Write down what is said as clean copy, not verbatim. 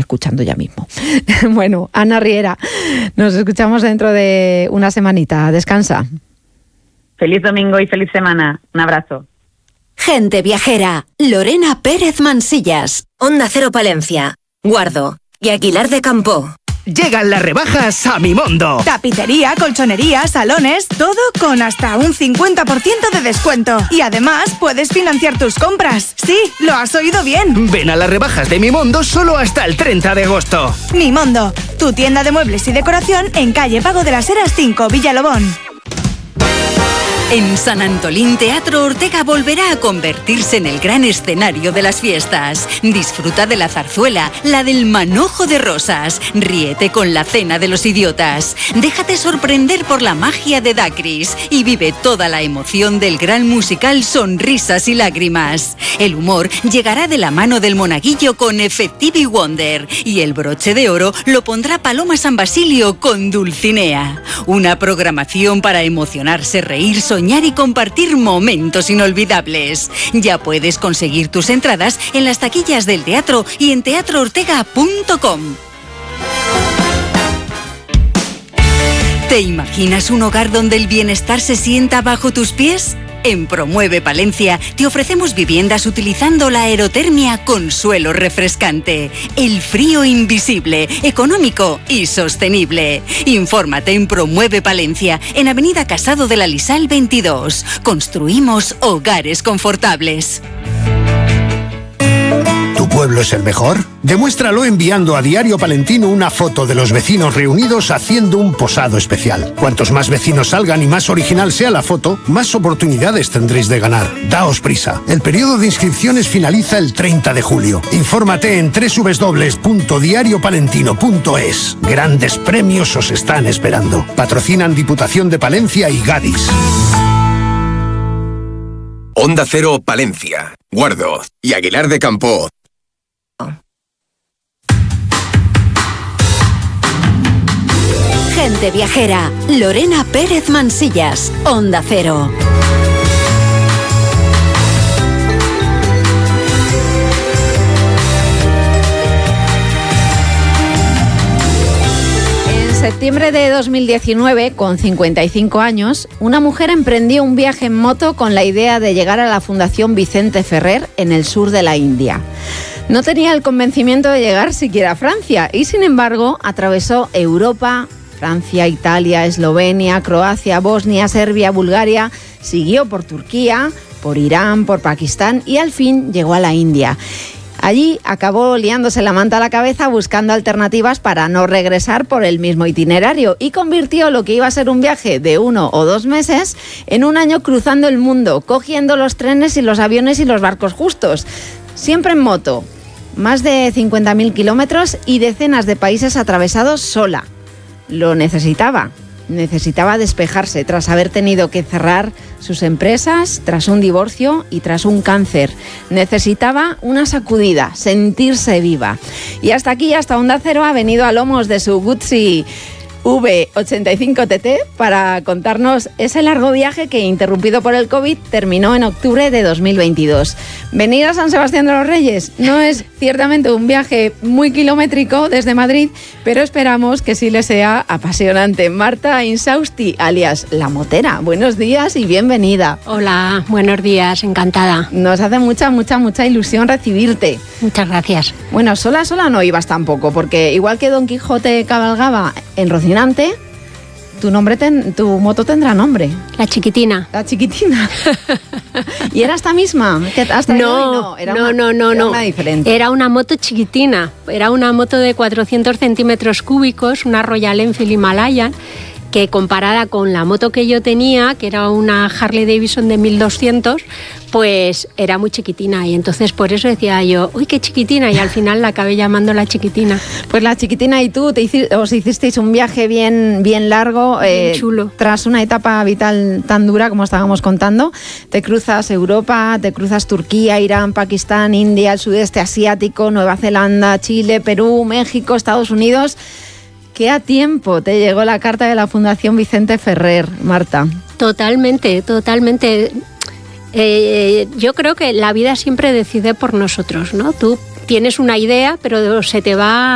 escuchando ya mismo. Bueno, Ana Riera, nos escuchamos dentro de una semanita. Descansa. Feliz domingo y feliz semana. Un abrazo. Gente viajera, Lorena Pérez Mansillas, Onda Cero Palencia, Guardo y Aguilar de Campoo. Llegan las rebajas a Mimondo. Tapicería, colchonería, salones, todo con hasta un 50% de descuento. Y además puedes financiar tus compras. Sí, lo has oído bien. Ven a las rebajas de Mimondo solo hasta el 30 de agosto. Mimondo, tu tienda de muebles y decoración en calle Pago de las Heras 5, Villalobón. En San Antolín, Teatro Ortega volverá a convertirse en el gran escenario de las fiestas. Disfruta de la zarzuela, la del manojo de rosas. Ríete con la cena de los idiotas. Déjate sorprender por la magia de Dacris y vive toda la emoción del gran musical Sonrisas y Lágrimas. El humor llegará de la mano del monaguillo con Effective Wonder y el broche de oro lo pondrá Paloma San Basilio con Dulcinea. Una programación para emocionarse, reír, soñar y compartir momentos inolvidables. Ya puedes conseguir tus entradas en las taquillas del teatro y en teatroortega.com. ¿Te imaginas un hogar donde el bienestar se sienta bajo tus pies? En Promueve Palencia te ofrecemos viviendas utilizando la aerotermia con suelo refrescante. El frío invisible, económico y sostenible. Infórmate en Promueve Palencia, en Avenida Casado de la Lisal 22. Construimos hogares confortables. ¿Tu pueblo es el mejor? Demuéstralo enviando a Diario Palentino una foto de los vecinos reunidos haciendo un posado especial. Cuantos más vecinos salgan y más original sea la foto, más oportunidades tendréis de ganar. Daos prisa. El periodo de inscripciones finaliza el 30 de julio. Infórmate en www.diariopalentino.es. Grandes premios os están esperando. Patrocinan Diputación de Palencia y Gadis. Onda Cero Palencia, Guardo y Aguilar de Campoo. Gente viajera, Lorena Pérez Mansillas, Onda Cero. En septiembre de 2019, con 55 años, una mujer emprendió un viaje en moto con la idea de llegar a la Fundación Vicente Ferrer en el sur de la India. No tenía el convencimiento de llegar siquiera a Francia y, sin embargo, atravesó Europa, Francia, Italia, Eslovenia, Croacia, Bosnia, Serbia, Bulgaria, siguió por Turquía, por Irán, por Pakistán y al fin llegó a la India. Allí acabó liándose la manta a la cabeza buscando alternativas para no regresar por el mismo itinerario y convirtió lo que iba a ser un viaje de 1 o 2 meses en un año cruzando el mundo, cogiendo los trenes y los aviones y los barcos justos, siempre en moto. Más de 50.000 kilómetros y decenas de países atravesados sola. Lo necesitaba despejarse tras haber tenido que cerrar sus empresas, tras un divorcio y tras un cáncer. Necesitaba una sacudida, sentirse viva. Y hasta aquí, hasta Onda Cero, ha venido a lomos de su Guzzi V85TT para contarnos ese largo viaje que, interrumpido por el COVID, terminó en octubre de 2022. Venir a San Sebastián de los Reyes no es ciertamente un viaje muy kilométrico desde Madrid, pero esperamos que sí le sea apasionante. Marta Insausti, alias La Motera, buenos días y bienvenida. Hola, buenos días, encantada. Nos hace mucha ilusión recibirte. Muchas gracias. Bueno, sola no ibas tampoco, porque igual que Don Quijote cabalgaba en Rocinante, tu moto tendrá nombre. La Chiquitina. La Chiquitina. ¿Y era esta misma? No, era una diferente. Era una moto chiquitina. Era una moto de 400 centímetros cúbicos, una Royal Enfield Himalayan, que comparada con la moto que yo tenía, que era una Harley Davidson de 1200, pues era muy chiquitina, y entonces por eso decía yo, uy, qué chiquitina, y al final la acabé llamando La Chiquitina. Pues La Chiquitina y tú os hicisteis un viaje bien largo, bien chulo. Tras una etapa vital tan dura como estábamos contando. Te cruzas Europa, te cruzas Turquía, Irán, Pakistán, India, el sudeste asiático, Nueva Zelanda, Chile, Perú, México, Estados Unidos. ¿Qué a tiempo te llegó la carta de la Fundación Vicente Ferrer, Marta? Totalmente. Yo creo que la vida siempre decide por nosotros, ¿no? Tú tienes una idea, pero se te va